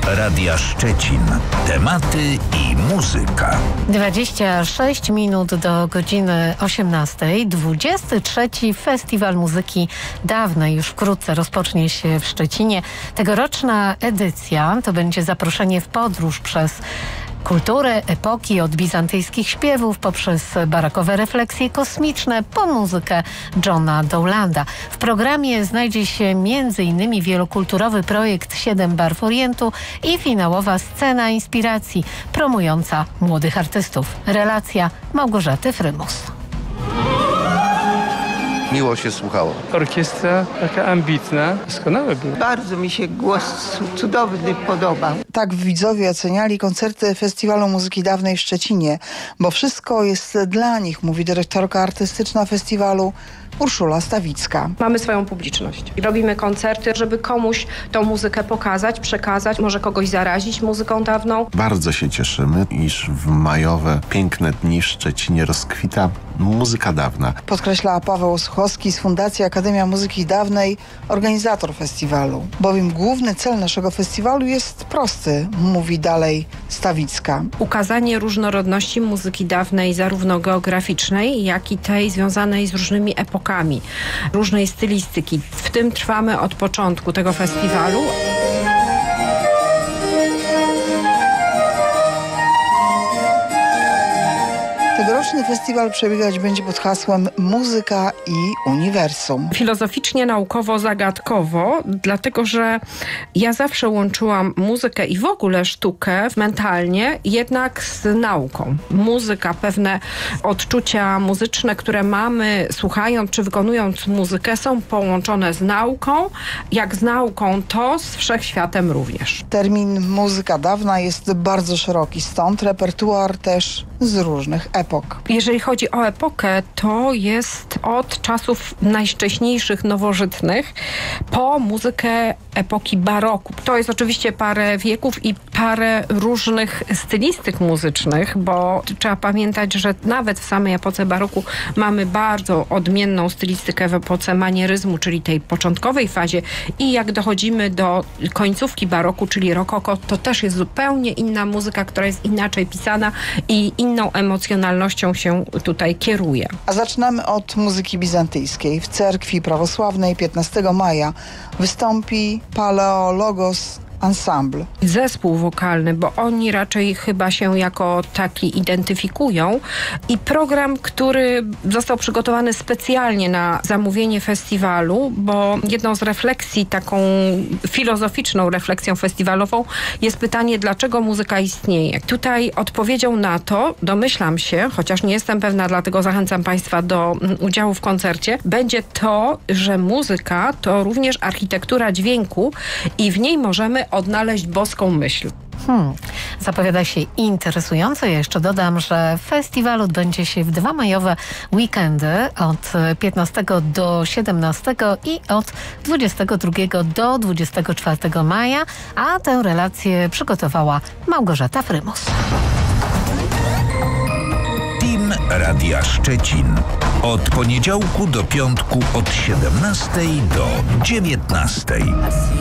Radia Szczecin. Tematy i muzyka. 26 minut do godziny 18. 23. Festiwal Muzyki Dawnej już wkrótce rozpocznie się w Szczecinie. Tegoroczna edycja to będzie zaproszenie w podróż przez kulturę epoki, od bizantyjskich śpiewów poprzez barokowe refleksje kosmiczne po muzykę Johna Dowlanda. W programie znajdzie się m.in. wielokulturowy projekt 7 Barw Orientu i finałowa scena inspiracji promująca młodych artystów. Relacja Małgorzaty Frymus. Miło się słuchało. Orkiestra taka ambitna, doskonałe było. Bardzo mi się głos cudowny podobał. Tak widzowie oceniali koncerty Festiwalu Muzyki Dawnej w Szczecinie, bo wszystko jest dla nich, mówi dyrektorka artystyczna festiwalu Urszula Stawicka. Mamy swoją publiczność i robimy koncerty, żeby komuś tą muzykę pokazać, przekazać, może kogoś zarazić muzyką dawną. Bardzo się cieszymy, iż w majowe, piękne dni w Szczecinie rozkwita muzyka dawna. Podkreśla Paweł Suchowski z Fundacji Akademia Muzyki Dawnej, organizator festiwalu. Bowiem główny cel naszego festiwalu jest prosty, mówi dalej Stawicka. Ukazanie różnorodności muzyki dawnej, zarówno geograficznej, jak i tej związanej z różnymi epokami, różnej stylistyki. W tym trwamy od początku tego festiwalu. Tegoroczny festiwal przebiegać będzie pod hasłem Muzyka i Uniwersum. Filozoficznie, naukowo, zagadkowo, dlatego że ja zawsze łączyłam muzykę i w ogóle sztukę mentalnie jednak z nauką. Muzyka, pewne odczucia muzyczne, które mamy słuchając czy wykonując muzykę, są połączone z nauką. Jak z nauką, to z wszechświatem również. Termin muzyka dawna jest bardzo szeroki, stąd repertuar też z różnych epok. Jeżeli chodzi o epokę, to jest od czasów najwcześniejszych, nowożytnych, po muzykę epoki baroku. To jest oczywiście parę wieków i parę różnych stylistyk muzycznych, bo trzeba pamiętać, że nawet w samej epoce baroku mamy bardzo odmienną stylistykę w epoce manieryzmu, czyli tej początkowej fazie, i jak dochodzimy do końcówki baroku, czyli rokoko, to też jest zupełnie inna muzyka, która jest inaczej pisana i inną emocjonalnością się tutaj kieruje. A zaczynamy od muzyki bizantyjskiej. W cerkwi prawosławnej 15 maja wystąpi Paleologos Ensemble. Zespół wokalny, bo oni raczej chyba się jako taki identyfikują, i program, który został przygotowany specjalnie na zamówienie festiwalu, bo jedną z refleksji, taką filozoficzną refleksją festiwalową jest pytanie, dlaczego muzyka istnieje. Tutaj odpowiedzią na to, domyślam się, chociaż nie jestem pewna, dlatego zachęcam Państwa do udziału w koncercie, będzie to, że muzyka to również architektura dźwięku i w niej możemy odnaleźć boską myśl. Zapowiada się interesująco. Ja jeszcze dodam, że festiwal odbędzie się w 2 majowe weekendy od 15 do 17 i od 22 do 24 maja, a tę relację przygotowała Małgorzata Frymus. Team Radia Szczecin. Od poniedziałku do piątku od 17 do 19.